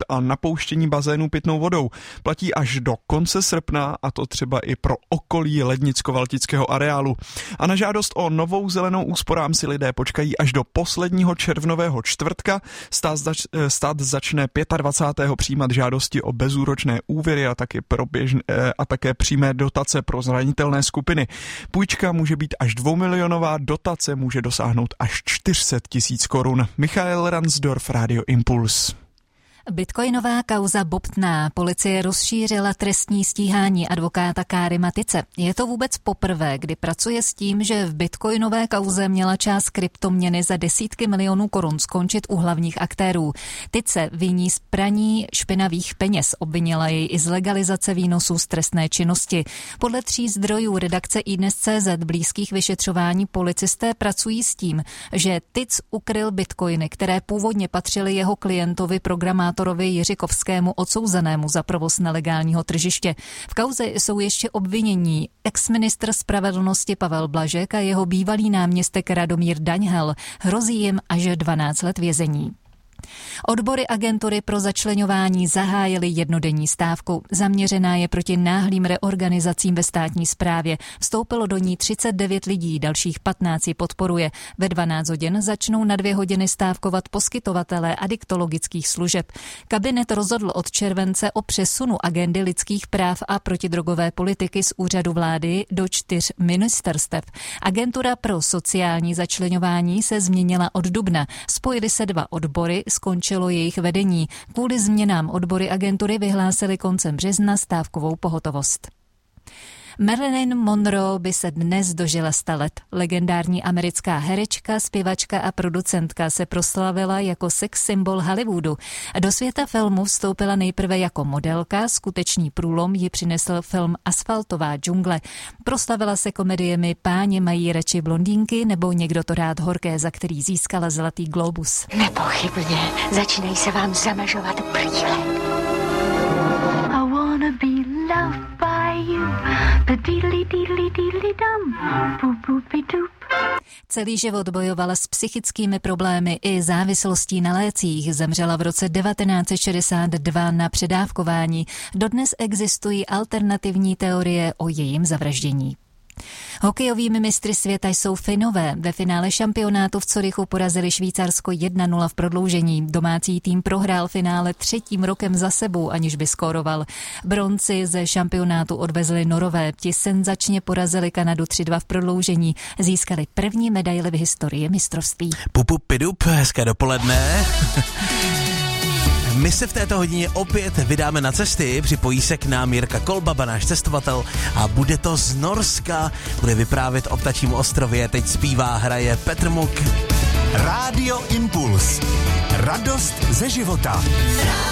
a napouštění bazénů pitnou vodou. Platí až do konce srpna, a to třeba i pro okolí Lednicko-Valtického areálu. A na žádost o novou zelenou úsporám si lidé počkají až do posledního červnového čtvrtka. Stát začne 25. přijímat žádosti o bezúročné úvěry a také přímé dotace pro zranitelné skupiny. Půjčka může být až 2 milionová, dotace může dosáhnout až 400 000 korun. Michael Ransdorf, Radio Impuls. Bitcoinová kauza bobtná. Policie rozšířila trestní stíhání advokáta Káry Matice. Je to vůbec poprvé, kdy pracuje s tím, že v bitcoinové kauze měla část kryptoměny za desítky milionů korun skončit u hlavních aktérů. Tice viní z praní špinavých peněz, obvinila jej i z legalizace výnosů z trestné činnosti. Podle 3 zdrojů redakce iDnes.cz blízkých vyšetřování policisté pracují s tím, že Tic ukryl bitcoiny, které původně patřily jeho klientovi programátorovi Jiřikovskému, odsouzenému za provoz nelegálního tržiště. V kauze jsou ještě obvinění exministr spravedlnosti Pavel Blažek a jeho bývalý náměstek Radomír Daňhel. Hrozí jim až 12 let vězení. Odbory agentury pro začleňování zahájily jednodenní stávku. Zaměřená je proti náhlým reorganizacím ve státní správě. Vstoupilo do ní 39 lidí, dalších 15 ji podporuje. Ve 12 hodin začnou na 2 hodiny stávkovat poskytovatelé adiktologických služeb. Kabinet rozhodl od července o přesunu agendy lidských práv a protidrogové politiky z úřadu vlády do 4 ministerstev. Agentura pro sociální začleňování se změnila od dubna. Spojily se 2 odbory, skončilo jejich vedení. Kvůli změnám odbory agentury vyhlásily koncem března stávkovou pohotovost. Marilyn Monroe by se dnes dožila 100 let. Legendární americká herečka, zpěvačka a producentka se proslavila jako sex symbol Hollywoodu. Do světa filmu vstoupila nejprve jako modelka, skutečný průlom ji přinesl film Asfaltová džungle. Proslavila se komediemi Páni mají radši blondýnky nebo Někdo to rád horké, za který získala Zlatý glóbus. Nepochybně, začínají se vám zamažovat brýle. I wanna be loved by you. Celý život bojovala s psychickými problémy i závislostí na lécích. Zemřela v roce 1962 na předávkování. Dodnes existují alternativní teorie o jejím zavraždění. Hokejovými mistry světa jsou Finové. Ve finále šampionátu v Curychu porazili Švýcarsko 1-0 v prodloužení. Domácí tým prohrál finále 3. rokem za sebou, aniž by skóroval. Bronci ze šampionátu odvezli Norové. Ti senzačně porazili Kanadu 3-2 v prodloužení. Získali první medaili v historii mistrovství. Pupupidup, hezké dopoledne. My se v této hodině opět vydáme na cesty, připojí se k nám Jirka Kolbaba, náš cestovatel, a bude to z Norska, bude vyprávět o Ptačím ostrově, teď zpívá, hraje Petr Muk. Rádio Impuls. Radost ze života.